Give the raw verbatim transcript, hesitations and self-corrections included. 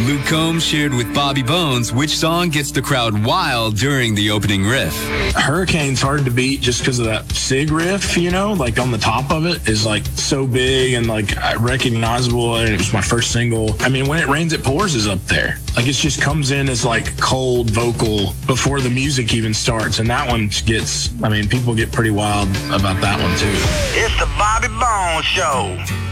Luke Combs shared with Bobby Bones which song gets the crowd wild during the opening riff. Hurricane's hard to beat just because of that SIG riff, you know, like on the top of it is like so big and like recognizable, and it was my first single. I mean, When It Rains It Pours is up there. Like it just comes in as like cold vocal before the music even starts, and that one gets, I mean, people get pretty wild about that one too. It's the Bobby Bones Show.